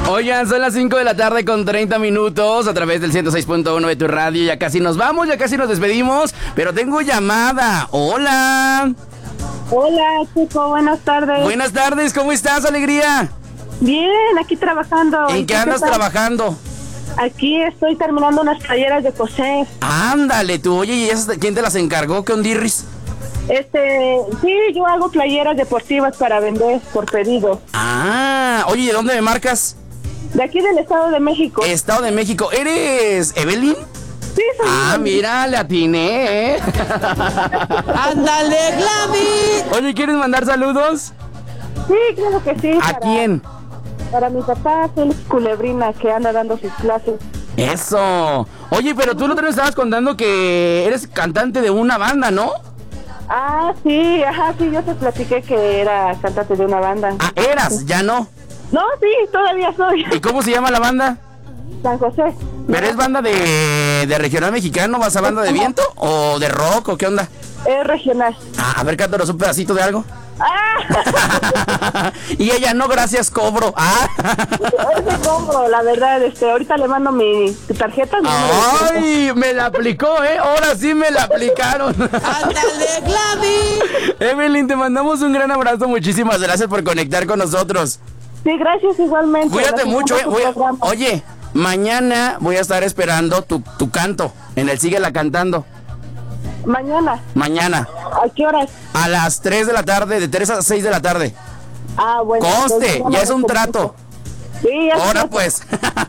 Oigan, son las 5 de la tarde con 30 minutos a través del 106.1 de tu radio. Ya casi nos vamos, ya casi nos despedimos, pero tengo llamada. Hola. Hola, Checo, buenas tardes. Buenas tardes, ¿cómo estás, Alegría? Bien, aquí trabajando. ¿En qué andas trabajando? Aquí estoy terminando unas playeras de coser. Ándale, tú, oye, ¿y esas quién te las encargó? ¿Qué ondirris? Sí, yo hago playeras deportivas para vender por pedido. Ah, oye, ¿de dónde me marcas? De aquí del Estado de México. Estado de México. ¿Eres Evelyn? Sí, soy Evelyn. Mira, le atiné, ¿eh? ¡Ándale, Gladys! Oye, ¿quieres mandar saludos? Sí, claro que sí. ¿A quién? Para mi papá, Félix Culebrina, que anda dando sus clases. Eso. Oye, pero tú el otro día estabas contando que eres cantante de una banda, ¿no? Ah, sí, sí, yo te platiqué que era cantante de una banda. Ah, eras, ya no. No, sí, todavía soy. ¿Y cómo se llama la banda? San José. ¿Pero es banda de regional mexicano? ¿Vas a banda de viento? ¿O de rock? ¿O qué onda? Es regional. A ver, cántanos un pedacito de algo. ¡Ah! Y ella, no, gracias, cobro. Ese cobro, la verdad, ahorita le mando mi tarjeta. ¡Ay! Me la aplicó, ¿eh? Ahora sí me la aplicaron. ¡Ándale, Gladys! Evelyn, te mandamos un gran abrazo. Muchísimas gracias por conectar con nosotros. Sí, gracias igualmente. Cuídate mucho, ¿eh? Programa. Oye, mañana voy a estar esperando tu canto en el Síguela Cantando. Mañana. ¿A qué horas? A las 3 de la tarde, de 3 a 6 de la tarde. Ah, bueno. Conste, ya es un trato. Sí, ya. Ahora pues.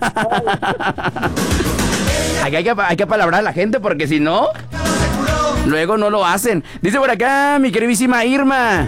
Hay que palabrar a la gente porque si no, luego no lo hacen. Dice por acá mi queridísima Irma.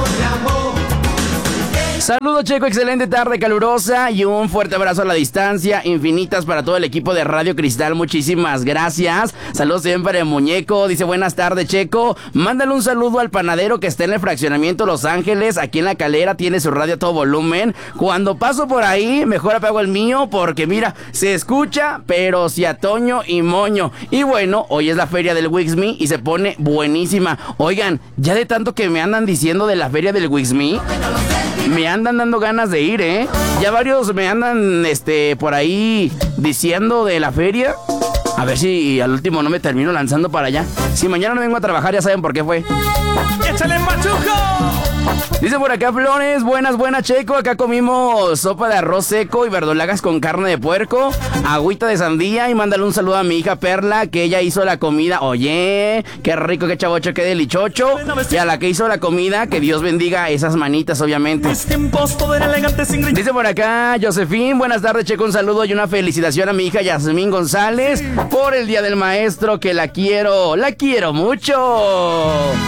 Saludos, Checo, excelente tarde calurosa y un fuerte abrazo a la distancia, infinitas para todo el equipo de Radio Cristal, muchísimas gracias. Saludos siempre de Muñeco, dice buenas tardes, Checo, mándale un saludo al panadero que está en el fraccionamiento Los Ángeles, aquí en La Calera, tiene su radio a todo volumen. Cuando paso por ahí, mejor apago el mío porque mira, se escucha, pero si a Toño y Moño. Y bueno, hoy es la feria del Wixme y se pone buenísima. Oigan, ya de tanto que me andan diciendo de la feria del Wixme, me andan dando ganas de ir, ¿eh? Ya varios me andan, por ahí diciendo de la feria. A ver si al último no me termino lanzando para allá. Si mañana no vengo a trabajar, ya saben por qué fue. ¡Échale, machuco! Dice por acá Flores, buenas, Checo. Acá comimos sopa de arroz seco y verdolagas con carne de puerco, agüita de sandía y mándale un saludo a mi hija Perla, que ella hizo la comida. Oye, qué rico, qué chavocho, qué delichocho. Y a la que hizo la comida, que Dios bendiga esas manitas, obviamente. Dice por acá Josefín, buenas tardes, Checo. Un saludo y una felicitación a mi hija Yasmín González por el Día del Maestro, que la quiero mucho.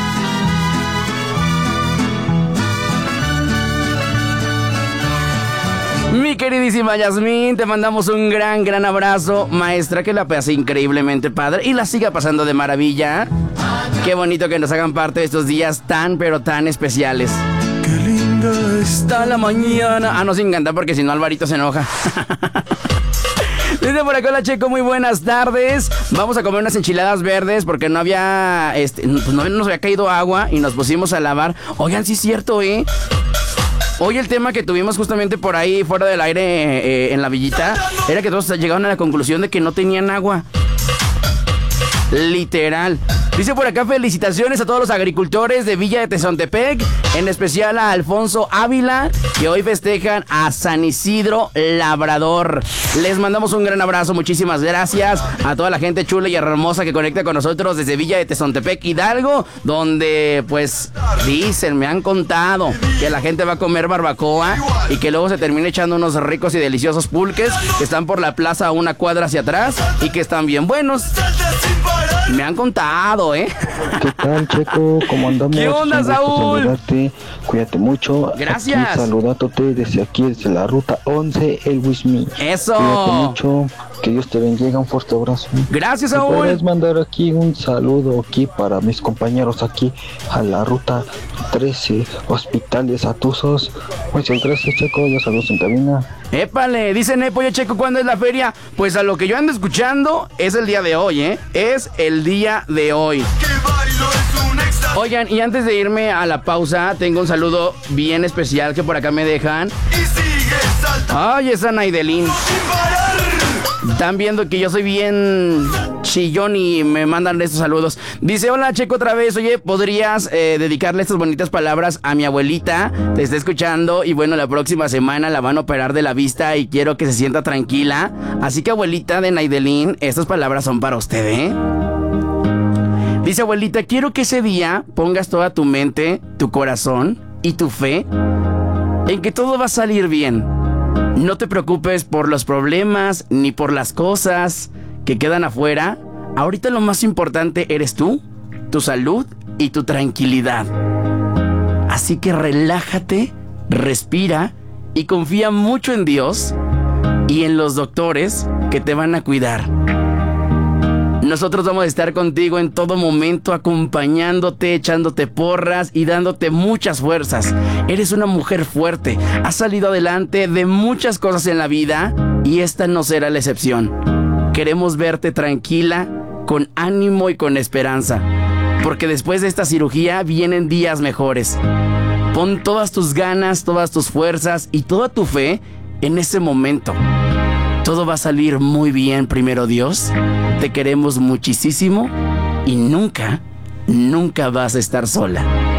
Mi queridísima Yasmín, te mandamos un gran abrazo, maestra, que la pase increíblemente padre y la siga pasando de maravilla. Qué bonito que nos hagan parte de estos días tan, pero tan especiales. Qué linda está la mañana. No, sin cantar porque si no Alvarito se enoja. Dice por acá, hola Checo, muy buenas tardes. Vamos a comer unas enchiladas verdes porque no había, no nos había caído agua y nos pusimos a lavar. Oigan, sí es cierto, ¿eh? Hoy el tema que tuvimos justamente por ahí fuera del aire en la villita era que todos llegaron a la conclusión de que no tenían agua. Literal. Dice por acá, felicitaciones a todos los agricultores de Villa de Tezontepec, en especial a Alfonso Ávila, que hoy festejan a San Isidro Labrador. Les mandamos un gran abrazo, muchísimas gracias a toda la gente chula y hermosa que conecta con nosotros desde Villa de Tezontepec, Hidalgo, donde pues dicen, me han contado que la gente va a comer barbacoa y que luego se termina echando unos ricos y deliciosos pulques que están por la plaza a una cuadra hacia atrás y que están bien buenos. Me han contado, ¿eh? ¿Qué tal, Checo? ¿Cómo andamos? ¿Qué onda, Saúl? Saludarte. Cuídate mucho. Gracias. Aquí, saludándote desde aquí, desde la ruta 11, el Wixme. Eso. Cuídate mucho. Que Dios te bendiga. Un fuerte abrazo. Gracias, Saúl. ¿Puedes mandar aquí un saludo aquí para mis compañeros aquí a la ruta 13, Hospitales Atusos? Muchas gracias, Checo. Ya saludos en cabina. Épale, dice Nepo, oye Checo, ¿cuándo es la feria? Pues a lo que yo ando escuchando es el día de hoy, ¿eh? Es el día de hoy. Oigan, y antes de irme a la pausa, tengo un saludo bien especial que por acá me dejan. Ay, esa Naidelín. Están viendo que yo soy bien chillón y me mandan estos saludos. Dice, hola Checo otra vez. Oye, ¿podrías dedicarle estas bonitas palabras a mi abuelita? Te está escuchando y bueno, la próxima semana la van a operar de la vista y quiero que se sienta tranquila. Así que abuelita de Naidelín, estas palabras son para usted, ¿eh? Dice, abuelita, quiero que ese día pongas toda tu mente, tu corazón y tu fe en que todo va a salir bien. No te preocupes por los problemas ni por las cosas que quedan afuera. Ahorita lo más importante eres tú, tu salud y tu tranquilidad. Así que relájate, respira y confía mucho en Dios y en los doctores que te van a cuidar. Nosotros vamos a estar contigo en todo momento, acompañándote, echándote porras y dándote muchas fuerzas. Eres una mujer fuerte, has salido adelante de muchas cosas en la vida y esta no será la excepción. Queremos verte tranquila, con ánimo y con esperanza, porque después de esta cirugía vienen días mejores. Pon todas tus ganas, todas tus fuerzas y toda tu fe en ese momento. Todo va a salir muy bien, primero Dios. Te queremos muchísimo y nunca, nunca vas a estar sola.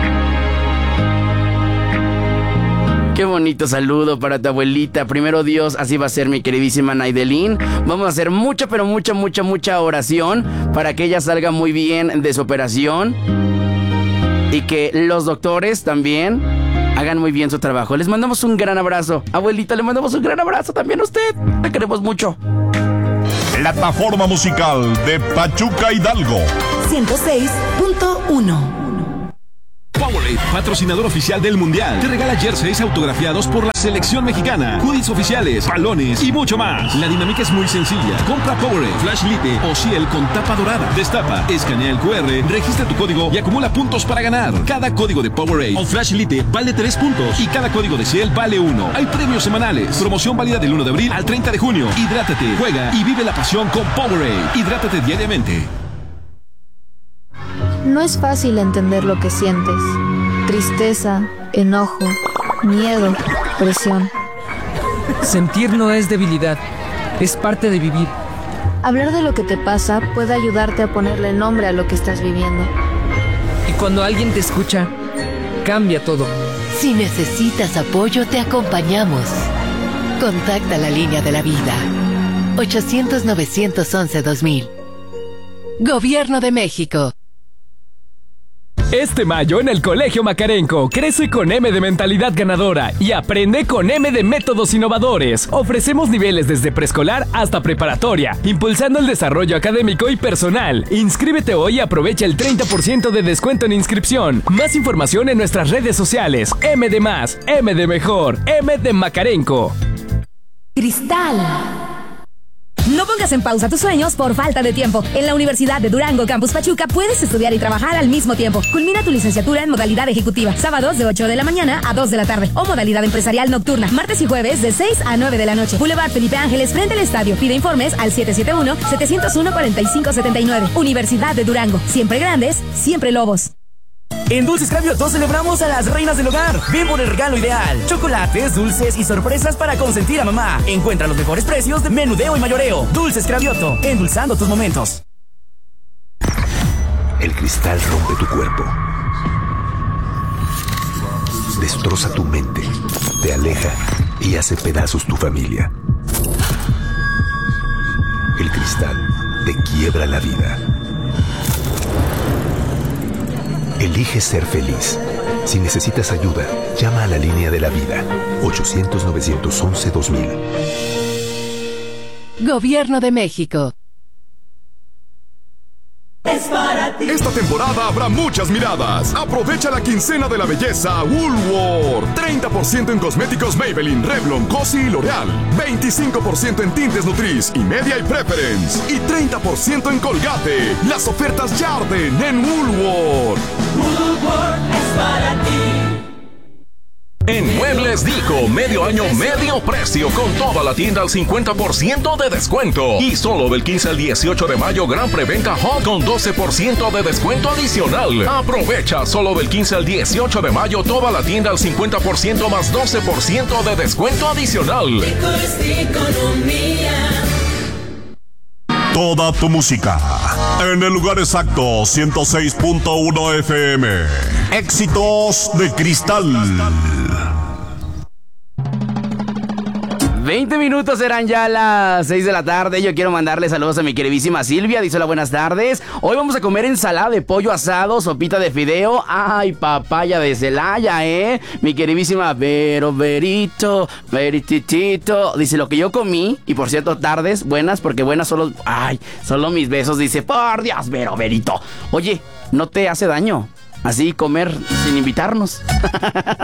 Qué bonito saludo para tu abuelita. Primero Dios, así va a ser mi queridísima Naidelín. Vamos a hacer mucha, pero mucha oración para que ella salga muy bien de su operación y que los doctores también hagan muy bien su trabajo. Les mandamos un gran abrazo. Abuelita, le mandamos un gran abrazo también a usted. La queremos mucho. Plataforma musical de Pachuca Hidalgo 106.1. Powerade, patrocinador oficial del Mundial, te regala jerseys autografiados por la selección mexicana, hoodies oficiales, balones y mucho más. La dinámica es muy sencilla. Compra Powerade, Flash Lite o Ciel con tapa dorada. Destapa, escanea el QR, registra tu código y acumula puntos para ganar. Cada código de Powerade o Flash Lite vale 3 puntos y cada código de Ciel vale 1. Hay premios semanales. Promoción válida del 1 de abril al 30 de junio. Hidrátate, juega y vive la pasión con Powerade. Hidrátate diariamente. No es fácil entender lo que sientes. Tristeza, enojo, miedo, presión. Sentir no es debilidad, es parte de vivir. Hablar de lo que te pasa puede ayudarte a ponerle nombre a lo que estás viviendo. Y cuando alguien te escucha, cambia todo. Si necesitas apoyo, te acompañamos. Contacta la línea de la vida. 800-911-2000. Gobierno de México. Este mayo en el Colegio Macarenco, crece con M de mentalidad ganadora y aprende con M de métodos innovadores. Ofrecemos niveles desde preescolar hasta preparatoria, impulsando el desarrollo académico y personal. Inscríbete hoy y aprovecha el 30% de descuento en inscripción. Más información en nuestras redes sociales. M de más, M de mejor, M de Macarenco. Cristal. No pongas en pausa tus sueños por falta de tiempo. En la Universidad de Durango, Campus Pachuca, puedes estudiar y trabajar al mismo tiempo. Culmina tu licenciatura en modalidad ejecutiva, sábados de 8 de la mañana a 2 de la tarde. O modalidad empresarial nocturna, martes y jueves de 6 a 9 de la noche. Boulevard Felipe Ángeles, frente al estadio. Pide informes al 771-701-4579. Universidad de Durango. Siempre grandes, siempre lobos. En Dulces Cravioto celebramos a las reinas del hogar. Ven por el regalo ideal. Chocolates, dulces y sorpresas para consentir a mamá. Encuentra los mejores precios de menudeo y mayoreo. Dulces Cravioto, endulzando tus momentos. El cristal rompe tu cuerpo. Destroza tu mente. Te aleja y hace pedazos tu familia. El cristal te quiebra la vida. Elige ser feliz. Si necesitas ayuda, llama a la línea de la vida. 800-911-2000. Gobierno de México. Es para ti. Esta temporada habrá muchas miradas. Aprovecha la quincena de la belleza Woolworth. 30% en cosméticos Maybelline, Revlon, Cosi y L'Oreal. 25% en tintes Nutrice y Media y Preference. Y 30% en Colgate. Las ofertas ya arden en Woolworth. Woolworth es para ti. En Muebles Dico, medio año, medio precio, con toda la tienda al 50% de descuento. Y solo del 15 al 18 de mayo, gran preventa Hot con 12% de descuento adicional. Aprovecha solo del 15 al 18 de mayo, toda la tienda al 50% más 12% de descuento adicional. Toda tu música en el lugar exacto, 106.1 FM. Éxitos de Cristal. 20 minutos serán ya las 6 de la tarde. Yo quiero mandarle saludos a mi queridísima Silvia. Dice: hola, buenas tardes. Hoy vamos a comer ensalada de pollo asado, sopita de fideo. Ay, papaya de Celaya, mi queridísima Veritito. Dice: lo que yo comí. Y por cierto, tardes buenas, porque buenas solo. Ay, solo mis besos. Dice: por Dios, Verito. Oye, ¿no te hace daño así comer sin invitarnos?